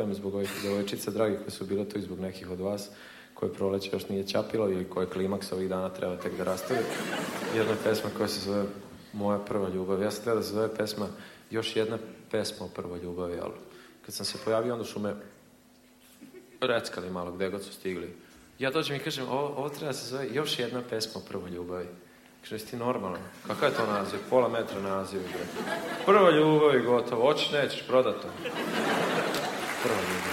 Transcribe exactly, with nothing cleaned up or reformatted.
zahvaljujem zbog ovih devojčica, dragi, koji su bile tu i zbog nekih od vas, koje proleće još nije čapilo ili koje klimaks ovih dana treba tek da rastavi. Jedna pesma koja se zove Moja prva ljubav. Ja sam htio da se zove pesma Još jedna pesma o prvoj ljubavi, ali kad sam se pojavio, onda su me reckali malo gde god su stigli. Ja dođem i kažem, ovo, ovo treba da se zove Još jedna pesma o prvoj ljubavi. Kažem, jesi ti normalno? Kakav je to naziv? Pola metra naziv. Prva ljubav i gotovo. Hoćeš, nećeš, prodat to. Prva ljubav.